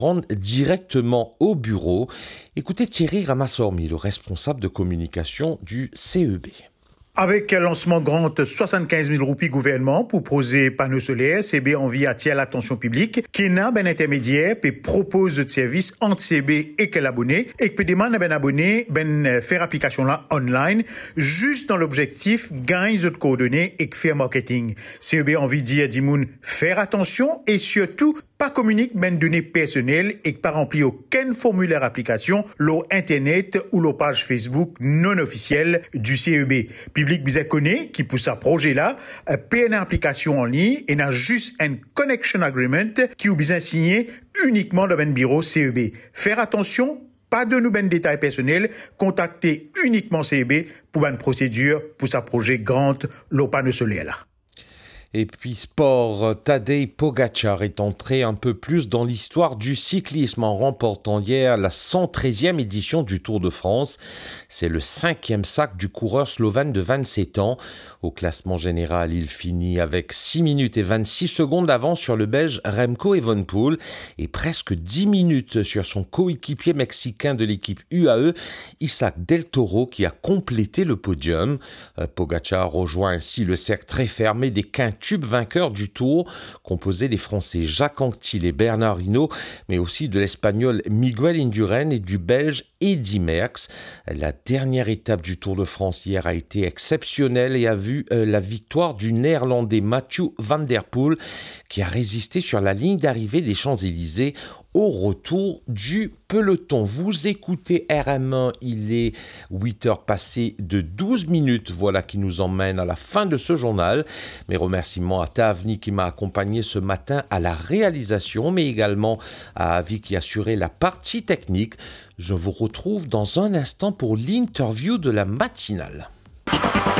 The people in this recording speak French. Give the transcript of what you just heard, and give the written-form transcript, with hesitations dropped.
rendre directement au bureau. Écoutez Thierry Ramassormi, le responsable de communication du CEB. Avec un lancement grand 75 000 roupies gouvernement pour poser panneaux solaires, CB envie attirer l'attention publique qui n'a ben intermédiaire et propose de services entre CB et quel abonné et qui peut demander ben abonné ben faire application là online juste dans l'objectif gagne de coordonnées et faire marketing. CB envie dire dimoun faire attention et surtout pas communique ben données personnelles et pas remplir aucun formulaire application leur internet ou leur page Facebook non officielle du CEB. Public bizarre connaît qui pousse à projet là, paie une application en ligne et n'a juste un connection agreement qui ou bien signé uniquement dans ben bureau CEB. Faire attention, pas de nouveaux détails personnels, contacter uniquement CEB pour une procédure pour sa projet grand le panneau solaire là. Et puis sport, Tadej Pogačar est entré un peu plus dans l'histoire du cyclisme en remportant hier la 113e édition du Tour de France. C'est le 5e sac du coureur slovène de 27 ans. Au classement général, il finit avec 6 minutes et 26 secondes d'avance sur le Belge Remco Evenepoel et presque 10 minutes sur son coéquipier mexicain de l'équipe UAE, Isaac Del Toro, qui a complété le podium. Pogačar rejoint ainsi le cercle très fermé des quintuples vainqueur du Tour, composé des Français Jacques Anquetil et Bernard Hinault, mais aussi de l'Espagnol Miguel Indurain et du Belge Eddy Merckx. La dernière étape du Tour de France hier a été exceptionnelle et a vu la victoire du Néerlandais Mathieu van der Poel, qui a résisté sur la ligne d'arrivée des Champs-Élysées au retour du peloton. Vous écoutez RM1, il est 8h passées de 12 minutes, voilà qui nous emmène à la fin de ce journal. Mes remerciements à Tavni qui m'a accompagné ce matin à la réalisation, mais également à Avi qui assurait la partie technique. Je vous retrouve dans un instant pour l'interview de la matinale.